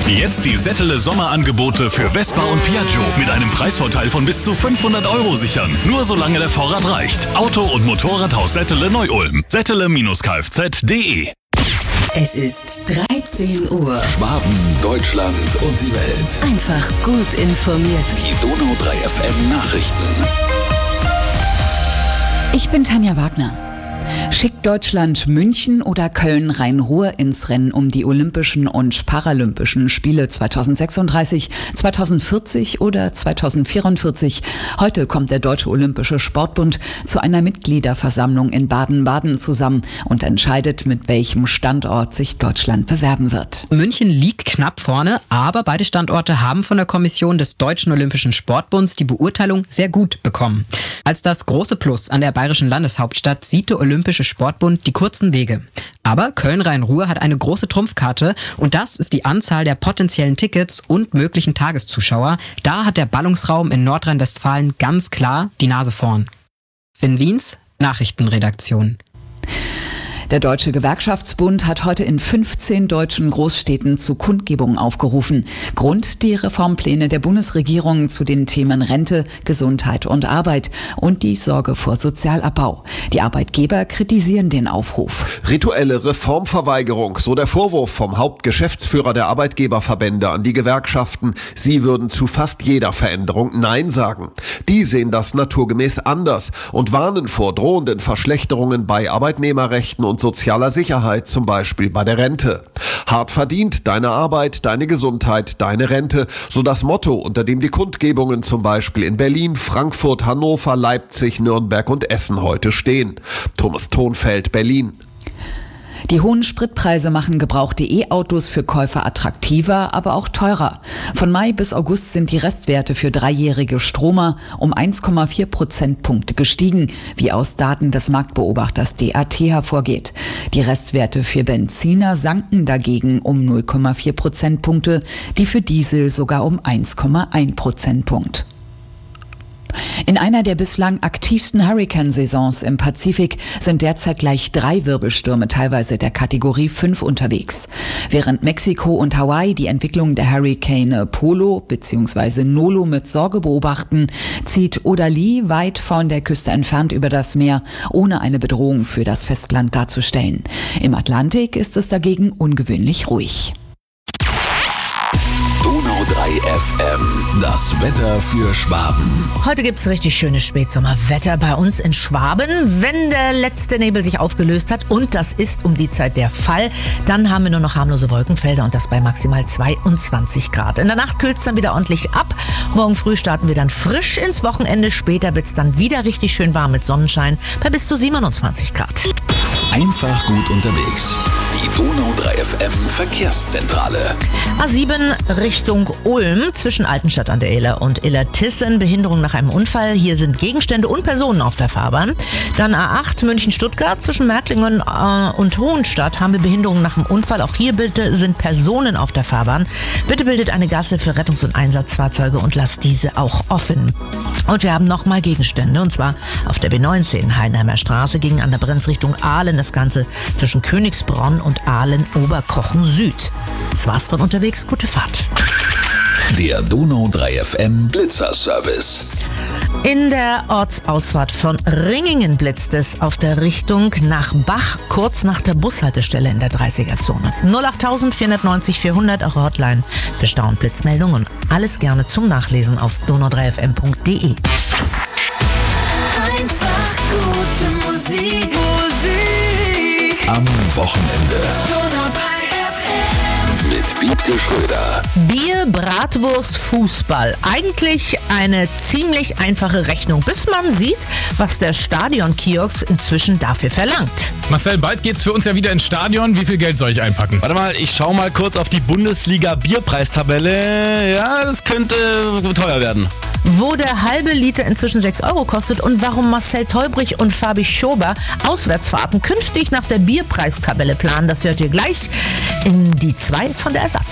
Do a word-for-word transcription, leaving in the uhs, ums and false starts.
Jetzt die Settele Sommerangebote für Vespa und Piaggio mit einem Preisvorteil von bis zu fünfhundert Euro sichern. Nur solange der Vorrat reicht. Auto- und Motorradhaus Settele Neu-Ulm. Settele Kfz punkt de. Es ist dreizehn Uhr. Schwaben, Deutschland und die Welt. Einfach gut informiert. Die Donau drei F M Nachrichten. Ich bin Tanja Wagner. Schickt Deutschland München oder Köln-Rhein-Ruhr ins Rennen um die Olympischen und Paralympischen Spiele zweitausendsechsunddreißig, zweitausendvierzig oder zweitausendvierundvierzig? Heute kommt der Deutsche Olympische Sportbund zu einer Mitgliederversammlung in Baden-Baden zusammen und entscheidet, mit welchem Standort sich Deutschland bewerben wird. München liegt knapp vorne, aber beide Standorte haben von der Kommission des Deutschen Olympischen Sportbunds die Beurteilung sehr gut bekommen. Als das große Plus an der bayerischen Landeshauptstadt sieht der Olympische Sportbund die kurzen Wege. Aber Köln-Rhein-Ruhr hat eine große Trumpfkarte und das ist die Anzahl der potenziellen Tickets und möglichen Tageszuschauer. Da hat der Ballungsraum in Nordrhein-Westfalen ganz klar die Nase vorn. Finn Wiens, Nachrichtenredaktion. Der Deutsche Gewerkschaftsbund hat heute in fünfzehn deutschen Großstädten zu Kundgebungen aufgerufen. Grund die Reformpläne der Bundesregierung zu den Themen Rente, Gesundheit und Arbeit und die Sorge vor Sozialabbau. Die Arbeitgeber kritisieren den Aufruf. Rituelle Reformverweigerung, so der Vorwurf vom Hauptgeschäftsführer der Arbeitgeberverbände an die Gewerkschaften. Sie würden zu fast jeder Veränderung Nein sagen. Die sehen das naturgemäß anders und warnen vor drohenden Verschlechterungen bei Arbeitnehmerrechten und sozialer Sicherheit, zum Beispiel bei der Rente. Hart verdient, deine Arbeit, deine Gesundheit, deine Rente, so das Motto, unter dem die Kundgebungen zum Beispiel in Berlin, Frankfurt, Hannover, Leipzig, Nürnberg und Essen heute stehen. Thomas Thonfeld, Berlin. Die hohen Spritpreise machen gebrauchte E-Autos für Käufer attraktiver, aber auch teurer. Von Mai bis August sind die Restwerte für dreijährige Stromer um eins Komma vier Prozentpunkte gestiegen, wie aus Daten des Marktbeobachters D A T hervorgeht. Die Restwerte für Benziner sanken dagegen um null Komma vier Prozentpunkte, die für Diesel sogar um eins Komma eins Prozentpunkt. In einer der bislang aktivsten Hurrikansaisons im Pazifik sind derzeit gleich drei Wirbelstürme teilweise der Kategorie fünf unterwegs. Während Mexiko und Hawaii die Entwicklung der Hurrikane Polo bzw. Nolo mit Sorge beobachten, zieht Odali weit von der Küste entfernt über das Meer, ohne eine Bedrohung für das Festland darzustellen. Im Atlantik ist es dagegen ungewöhnlich ruhig. Donau drei F M, das Wetter für Schwaben. Heute gibt's richtig schönes Spätsommerwetter bei uns in Schwaben. Wenn der letzte Nebel sich aufgelöst hat, und das ist um die Zeit der Fall, dann haben wir nur noch harmlose Wolkenfelder und das bei maximal zweiundzwanzig Grad. In der Nacht kühlt's dann wieder ordentlich ab. Morgen früh starten wir dann frisch ins Wochenende. Später wird's dann wieder richtig schön warm mit Sonnenschein bei bis zu siebenundzwanzig Grad. Einfach gut unterwegs. Die Donau drei F M Verkehrszentrale. A sieben Richtung Ulm zwischen Altenstadt an der Iller und Illertissen. Behinderung nach einem Unfall. Hier sind Gegenstände und Personen auf der Fahrbahn. Dann A acht München-Stuttgart zwischen Märklingen äh, und Hohenstadt haben wir Behinderung nach einem Unfall. Auch hier bitte sind Personen auf der Fahrbahn. Bitte bildet eine Gasse für Rettungs- und Einsatzfahrzeuge und lasst diese auch offen. Und wir haben nochmal Gegenstände, und zwar auf der B neunzehn Heidenheimer Straße gegen an der Brenz Richtung Aalen. Das Ganze zwischen Königsbronn und Aalen-Oberkochen Süd. Das war's von unterwegs. Gute Fahrt. Der Donau drei F M Blitzerservice. In der Ortsausfahrt von Ringingen blitzt es auf der Richtung nach Bach, kurz nach der Bushaltestelle in der dreißiger-Zone. null acht vier neun null vierhundert, eure Hotline für Stau- und Blitzmeldungen und alles gerne zum Nachlesen auf donau drei f m punkt de. Einfach gute Musik. Musik. Am Wochenende. Donau drei F M. Mit Wiebke Schröder. Bier, Bratwurst, Fußball. Eigentlich eine ziemlich einfache Rechnung, bis man sieht, was der Stadion-Kiosk inzwischen dafür verlangt. Marcel, bald geht's für uns ja wieder ins Stadion. Wie viel Geld soll ich einpacken? Warte mal, ich schau mal kurz auf die Bundesliga-Bierpreistabelle. Ja, das könnte teuer werden. Wo der halbe Liter inzwischen sechs Euro kostet und warum Marcel Teubrich und Fabi Schober Auswärtsfahrten künftig nach der Bierpreistabelle planen, das hört ihr gleich in die zwei von der Ersatz.